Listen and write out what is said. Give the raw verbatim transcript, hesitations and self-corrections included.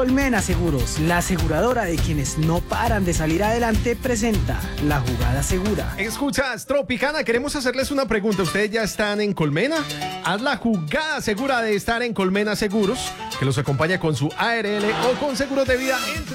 Colmena Seguros, la aseguradora de quienes no paran de salir adelante, presenta La Jugada Segura. Escuchas, Tropicana, queremos hacerles una pregunta. ¿Ustedes ya están en Colmena? Haz la jugada segura de estar en Colmena Seguros, que los acompaña con su A R L o con seguros de vida entre